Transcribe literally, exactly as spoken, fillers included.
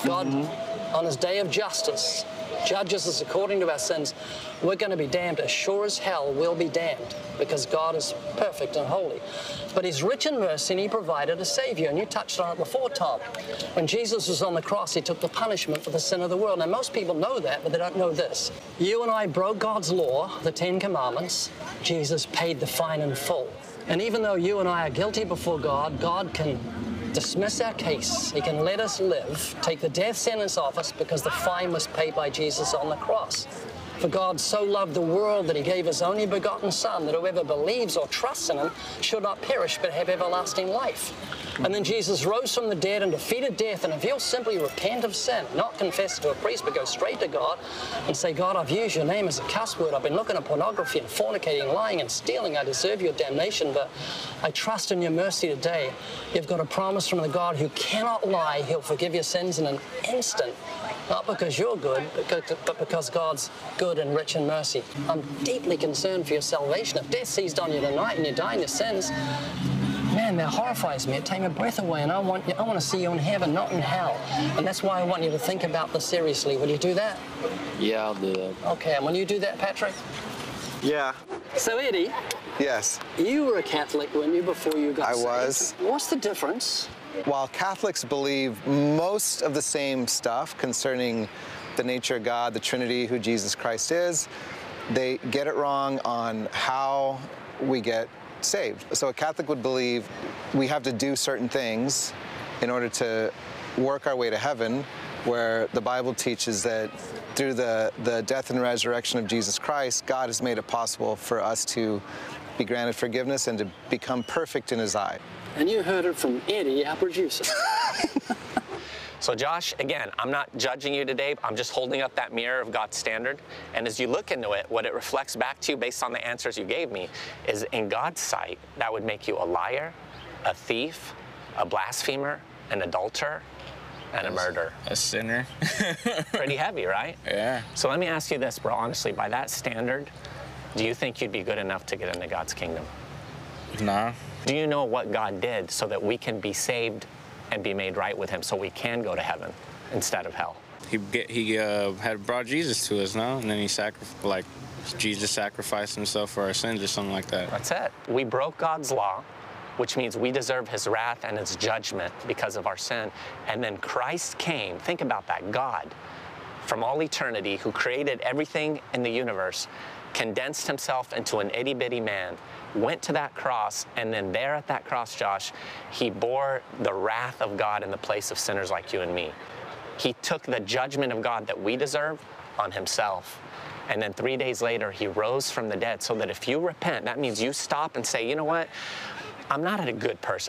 God, on his day of justice, judges us according to our sins, we're going to be damned. As sure as hell, we'll be damned because God is perfect and holy. But he's rich in mercy, and he provided a Savior. And you touched on it before, Tom. When Jesus was on the cross, he took the punishment for the sin of the world. Now, most people know that, but they don't know this. You and I broke God's law, the Ten Commandments. Jesus paid the fine in full. And even though you and I are guilty before God, God can dismiss our case. He can let us live, take the death sentence off us because the fine was paid by Jesus on the cross. For God so loved the world that he gave his only begotten Son, that whoever believes or trusts in him should not perish but have everlasting life. And then Jesus rose from the dead and defeated death. And if you'll simply repent of sin, not confess to a priest, but go straight to God and say, God, I've used your name as a cuss word. I've been looking at pornography and fornicating, lying and stealing. I deserve your damnation, but I trust in your mercy today. You've got a promise from the God who cannot lie. He'll forgive your sins in an instant. Not because you're good, but because God's good and rich in mercy. I'm deeply concerned for your salvation. If death seized on you tonight and you die in your sins, man, that horrifies me. It takes my breath away, and I want you, I want to see you in heaven, not in hell. And that's why I want you to think about this seriously. Will you do that? Yeah, I'll do that. Okay, and will you do that, Patrick? Yeah. So, Eddie. Yes. You were a Catholic, weren't you, before you got I saved? was. What's the difference? While Catholics believe most of the same stuff concerning the nature of God, the Trinity, who Jesus Christ is, they get it wrong on how we get saved. So a Catholic would believe we have to do certain things in order to work our way to heaven, where the Bible teaches that through the, the death and resurrection of Jesus Christ, God has made it possible for us to be granted forgiveness and to become perfect in his eye. And you heard it from Eddie, our producer. So Josh, again, I'm not judging you today. I'm just holding up that mirror of God's standard. And as you look into it, what it reflects back to you based on the answers you gave me is, in God's sight, that would make you a liar, a thief, a blasphemer, an adulterer, and a murderer. A sinner. Pretty heavy, right? Yeah. So let me ask you this, bro. Honestly, by that standard, do you think you'd be good enough to get into God's kingdom? No. Do you know what God did so that we can be saved and be made right with him, so we can go to heaven instead of hell? He get, he uh, had brought Jesus to us, no? And then he sacrificed, like, Jesus sacrificed himself for our sins or something like that. That's it. We broke God's law, which means we deserve his wrath and his judgment because of our sin. And then Christ came. Think about that. God, from all eternity, who created everything in the universe, condensed himself into an itty-bitty man, went to that cross, and then there at that cross, Josh, he bore the wrath of God in the place of sinners like you and me. He took the judgment of God that we deserve on himself. And then three days later, he rose from the dead, so that if you repent, that means you stop and say, you know what? I'm not a good person.